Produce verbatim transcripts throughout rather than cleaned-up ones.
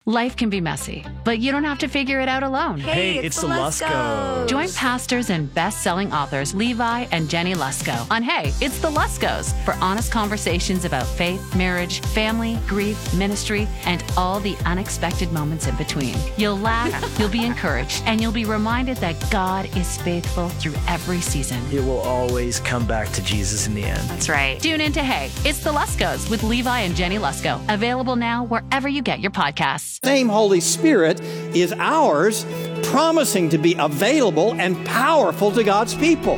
Life can be messy, but you don't have to figure it out alone. Hey, it's, it's the Luskos. Join pastors and best-selling authors Levi and Jenny Lusko on Hey, It's the Luskos for honest conversations about faith, marriage, family, grief, ministry, and all the unexpected moments in between. You'll laugh, you'll be encouraged, and you'll be reminded that God is faithful through every season. It will always come back to Jesus in the end. That's right. Tune in to Hey, It's the Luskos with Levi and Jenny Lusko. Available now wherever you get your podcasts. Same Holy Spirit is ours, promising to be available and powerful to God's people.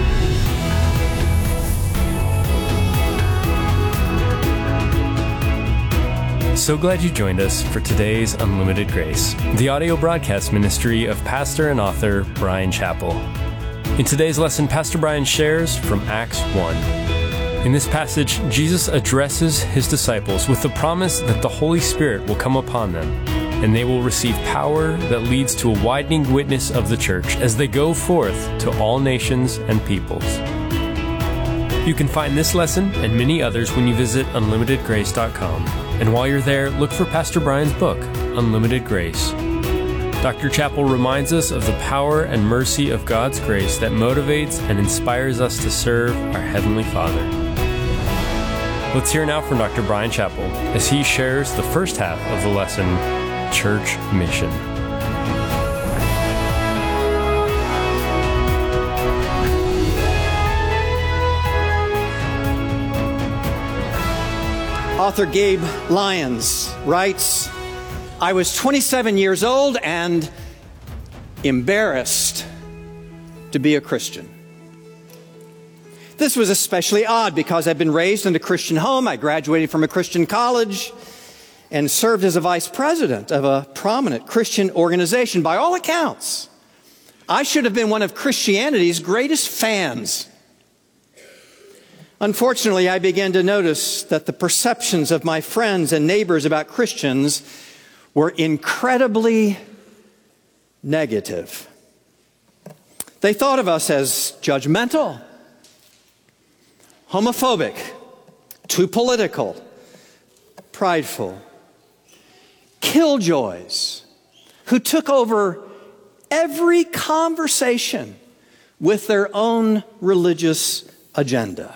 So glad you joined us for today's Unlimited Grace, the audio broadcast ministry of pastor and author Bryan Chapell. In today's lesson, Pastor Bryan shares from Acts one. In this passage, Jesus addresses his disciples with the promise that the Holy Spirit will come upon them, and they will receive power that leads to a widening witness of the church as they go forth to all nations and peoples. You can find this lesson and many others when you visit unlimited grace dot com. And while you're there, look for Pastor Bryan's book, Unlimited Grace. Doctor Chapell reminds us of the power and mercy of God's grace that motivates and inspires us to serve our Heavenly Father. Let's hear now from Doctor Bryan Chapell as he shares the first half of the lesson, Church Mission. Author Gabe Lyons writes, I was twenty-seven years old and embarrassed to be a Christian. This was especially odd because I'd been raised in a Christian home. I graduated from a Christian college and served as a vice president of a prominent Christian organization. By all accounts, I should have been one of Christianity's greatest fans. Unfortunately, I began to notice that the perceptions of my friends and neighbors about Christians were incredibly negative. They thought of us as judgmental, homophobic, too political, prideful, killjoys who took over every conversation with their own religious agenda.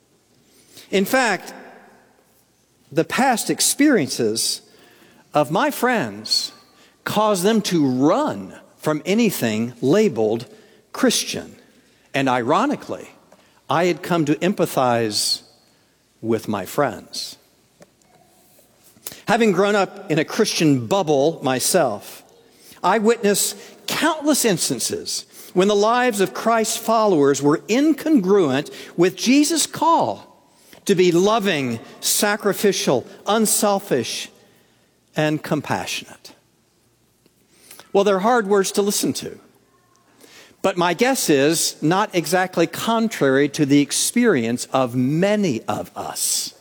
In fact, the past experiences of my friends caused them to run from anything labeled Christian. And ironically, I had come to empathize with my friends. Having grown up in a Christian bubble myself, I witnessed countless instances when the lives of Christ's followers were incongruent with Jesus' call to be loving, sacrificial, unselfish, and compassionate. Well, they're hard words to listen to. But my guess is not exactly contrary to the experience of many of us.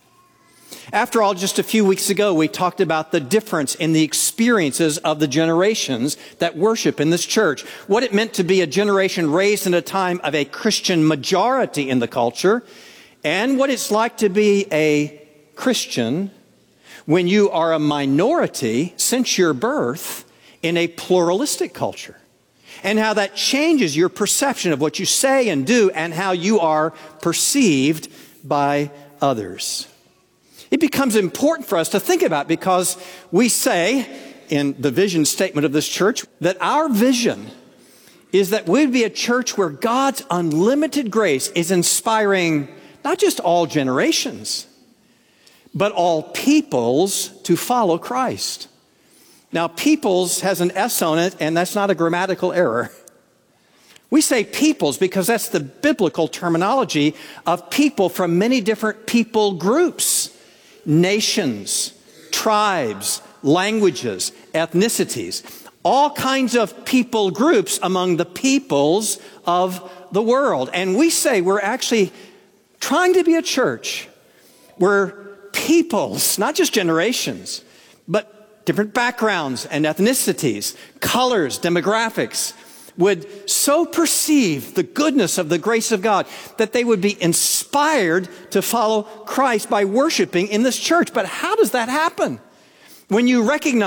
After all, just a few weeks ago, we talked about the difference in the experiences of the generations that worship in this church. What it meant to be a generation raised in a time of a Christian majority in the culture, and what it's like to be a Christian when you are a minority since your birth in a pluralistic culture, and how that changes your perception of what you say and do and how you are perceived by others. It becomes important for us to think about because we say in the vision statement of this church that our vision is that we'd be a church where God's unlimited grace is inspiring not just all generations, but all peoples to follow Christ. Now, peoples has an S on it, and that's not a grammatical error. We say peoples because that's the biblical terminology of people from many different people groups, nations, tribes, languages, ethnicities, all kinds of people groups among the peoples of the world. And we say we're actually trying to be a church where peoples, not just generations, but different backgrounds and ethnicities, colors, demographics, would so perceive the goodness of the grace of God that they would be inspired to follow Christ by worshiping in this church. But how does that happen? When you recognize